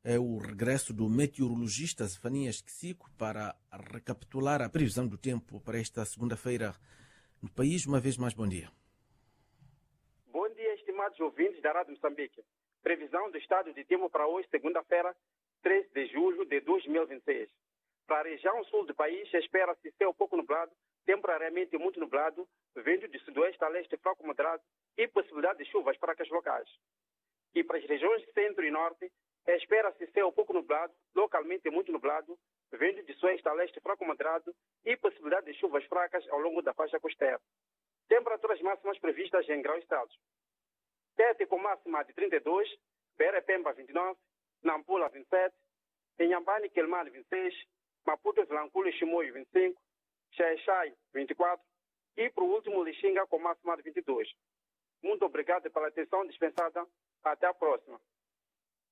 é o regresso do meteorologista Zefanias Kisico para recapitular a previsão do tempo para esta segunda-feira no país. Uma vez mais, bom dia. Bom dia, estimados ouvintes da Rádio Moçambique. Previsão do estado de tempo para hoje, segunda-feira, 13 de julho de 2026. Para a região sul do país, espera-se céu pouco nublado, temporariamente muito nublado, vento de sudoeste a leste fraco moderado e possibilidade de chuvas fracas locais. E para as regiões centro e norte, espera-se céu pouco nublado, localmente muito nublado, vento de sudoeste a leste fraco moderado e possibilidade de chuvas fracas ao longo da faixa costeira. Temperaturas máximas previstas em graus estados. Tete com máxima de 32, Beira-Pemba 29, Nampula 27, Inhambane e Quelimane 26, Maputo, Vilanculo e Chimoio 25, Xai-Xai 24 e, por último, Lixinga com máxima de 22. Muito obrigado pela atenção dispensada. Até a próxima.